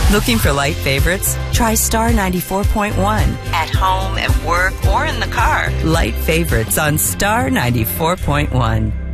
Looking for light favorites? Try Star 94.1 at home, at work, or in the car. Light favorites on Star 94.1.